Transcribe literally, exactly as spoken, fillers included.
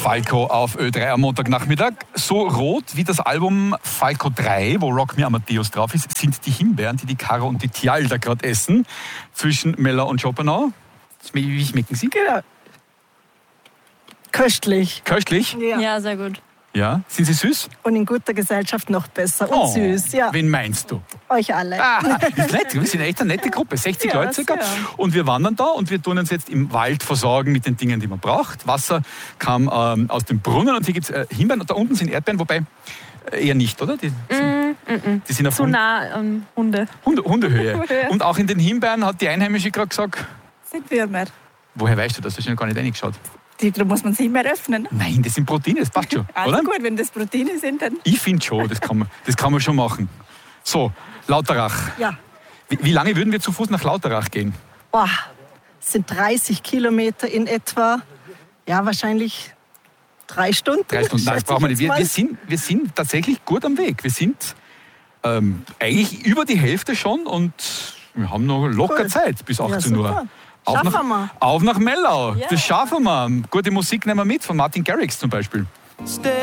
Falco auf Ö drei am Montagnachmittag. So rot wie das Album Falco drei, wo Rock Me Amadeus drauf ist, sind die Himbeeren, die die Caro und die Tialda gerade essen, zwischen Mella und Schopenhauer. Wie schmecken sie? Genau. Köstlich. Köstlich? Ja. Ja, sehr gut. Ja. Sind sie süß? Und in guter Gesellschaft noch besser und Oh, süß. Ja. Wen meinst du? Euch alle. Ah, ist nett. Wir sind echt eine nette Gruppe, sechzig Ja, Leute circa. sehr. Und wir wandern da und wir tun uns jetzt im Wald versorgen mit den Dingen, die man braucht. Wasser kam ähm, aus dem Brunnen und hier gibt es äh, Himbeeren und da unten sind Erdbeeren, wobei äh, eher nicht, oder? Die, Mm, mm, die sind auf Zu Hund- nah an Hunde. Hunde, Hundehöhe. Und auch in den Himbeeren hat die Einheimische gerade gesagt, Sind Würmer. woher weißt du das? Du hast ja gar nicht reingeschaut. Die, da muss man sich immer öffnen. Nein, das sind Proteine, das passt schon, Also oder? gut, wenn das Proteine sind, dann... Ich finde schon, das kann, man, das kann man schon machen. So, Lauterach. Ja. Wie, wie lange würden wir zu Fuß nach Lauterach gehen? Boah, es sind dreißig Kilometer in etwa. Ja, wahrscheinlich drei Stunden. Drei Stunden, nein, das schätze brauchen wir ich nicht. Wir, jetzt wir, mal. sind, wir sind tatsächlich gut am Weg. Wir sind ähm, eigentlich über die Hälfte schon und wir haben noch locker Cool. Zeit bis Ja, achtzehn Uhr. super. Auf Schaffen nach, wir. auf nach Mellau. Ja. Das schaffen wir. Gute Musik nehmen wir mit, von Martin Garrix zum Beispiel.